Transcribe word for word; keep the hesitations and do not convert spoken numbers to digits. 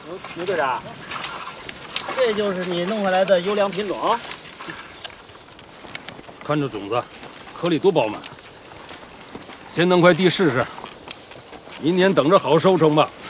牛牛队长，这就是你弄回来的优良品种。 看这种子，颗粒多饱满。先弄块地试试，明年等着好收成吧。